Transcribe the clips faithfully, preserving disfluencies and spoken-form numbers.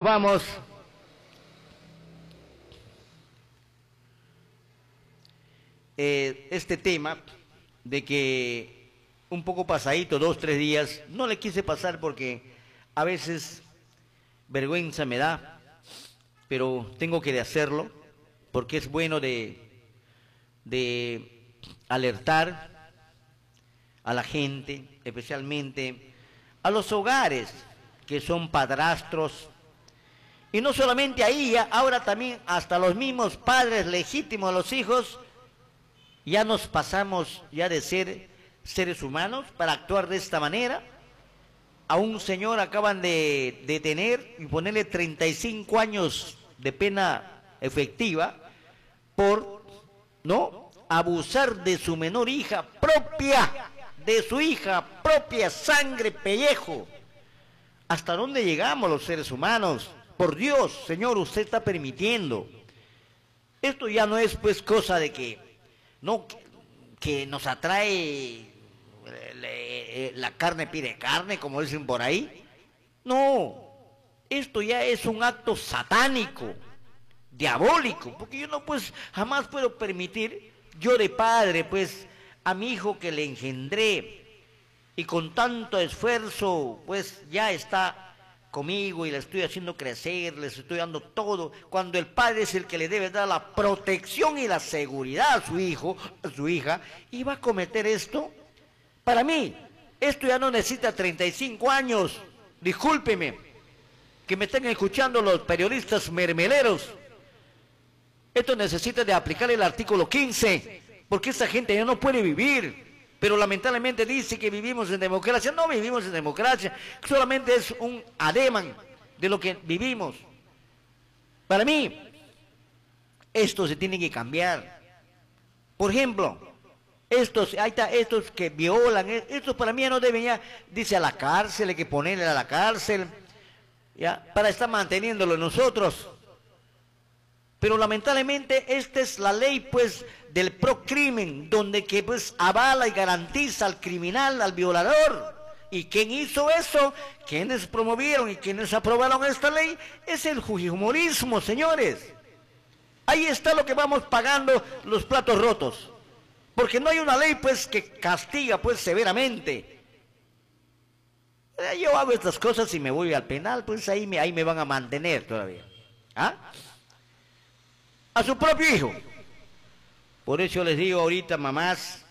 vamos. Eh, este tema de que un poco pasadito, dos, tres días, no le quise pasar porque a veces vergüenza me da, pero tengo que de hacerlo porque es bueno de, de alertar a la gente, especialmente a los hogares que son padrastros, y no solamente ahí, ya, ahora también hasta los mismos padres legítimos de los hijos, ya nos pasamos ya de ser seres humanos para actuar de esta manera. A un señor acaban de detener y ponerle treinta y cinco años de pena efectiva por, ¿no?, abusar de su menor hija propia, de su hija propia, sangre, pellejo. ¿Hasta dónde llegamos los seres humanos? Por Dios, Señor, usted está permitiendo. Esto ya no es pues cosa de que, no, que nos atrae le, la carne pide carne, como dicen por ahí. No, esto ya es un acto satánico, diabólico, porque yo no pues jamás puedo permitir, yo de padre pues, a mi hijo que le engendré y con tanto esfuerzo pues ya está conmigo y le estoy haciendo crecer, les estoy dando todo, cuando el padre es el que le debe dar la protección y la seguridad a su hijo, a su hija, y va a cometer esto. Para mí, esto ya no necesita treinta y cinco años, discúlpeme, que me estén escuchando los periodistas mermeleros. Esto necesita de aplicar el artículo quince, porque esa gente ya no puede vivir. Pero lamentablemente dice que vivimos en democracia. No vivimos en democracia, solamente es un ademán de lo que vivimos. Para mí, esto se tiene que cambiar. Por ejemplo, estos, ahí está, estos que violan, estos para mí ya no deben ya, dice a la cárcel, hay que ponerle a la cárcel, ya, para estar manteniéndolo nosotros. Pero lamentablemente esta es la ley pues del procrimen, donde que pues avala y garantiza al criminal, al violador. ¿Y quién hizo eso? ¿Quiénes promovieron y quiénes aprobaron esta ley? Es el fujimorismo, señores. Ahí está lo que vamos pagando los platos rotos. Porque no hay una ley pues que castiga pues severamente. Yo hago estas cosas y me voy al penal, pues ahí me, ahí me van a mantener todavía. ¿Ah? A su propio hijo. Por eso les digo ahorita, mamás,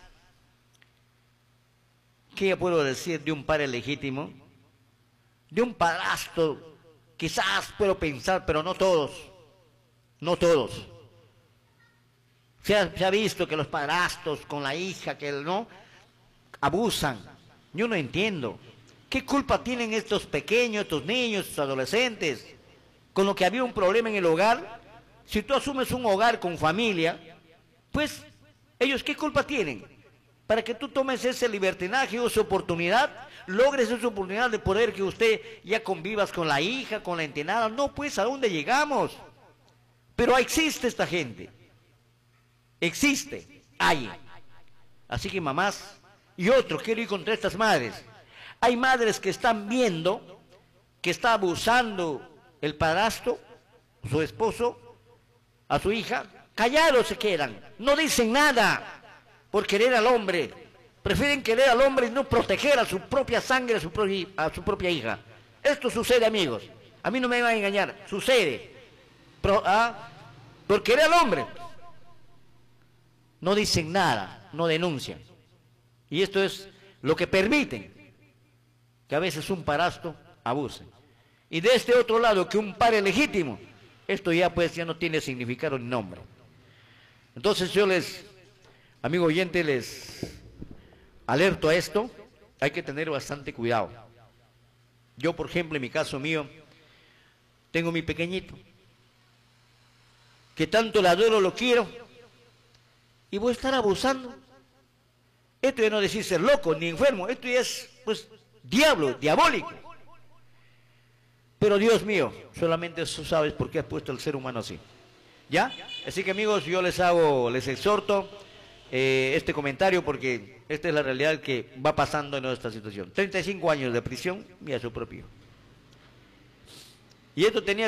¿qué yo puedo decir de un padre legítimo? De un padrastro, quizás puedo pensar, pero no todos, no todos. Se ha, se ha visto que los padrastros con la hija, que no, abusan. Yo no entiendo. ¿Qué culpa tienen estos pequeños, estos niños, estos adolescentes, con lo que había un problema en el hogar? Si tú asumes un hogar con familia, pues, ¿ellos qué culpa tienen? Para que tú tomes ese libertinaje o esa oportunidad, logres esa oportunidad de poder que usted ya convivas con la hija, con la entenada. No, pues, ¿a dónde llegamos? Pero existe esta gente. Existe. Hay. Así que mamás y otros, quiero ir contra estas madres. Hay madres que están viendo que está abusando el padrastro, su esposo, a su hija, callados se quedan, no dicen nada por querer al hombre, prefieren querer al hombre y no proteger a su propia sangre, a su, pro a su propia hija. Esto sucede, amigos, a mí no me van a engañar, sucede, Pro ¿ah? por querer al hombre, no dicen nada, no denuncian, y esto es lo que permiten, que a veces un padrastro abuse. Y de este otro lado, que un padre legítimo, esto ya pues ya no tiene significado ni nombre. Entonces yo les, amigo oyente, les alerto a esto, hay que tener bastante cuidado. Yo, por ejemplo, en mi caso mío, tengo mi pequeñito, que tanto le adoro, lo quiero, y voy a estar abusando. Esto ya no decir ser loco ni enfermo, esto ya es pues diablo, diabólico. Pero Dios mío, solamente tú sabes por qué has puesto al ser humano así. ¿Ya? Así que amigos, yo les hago, les exhorto eh, este comentario porque esta es la realidad que va pasando en nuestra situación. treinta y cinco años de prisión y a su propio. Y esto tenía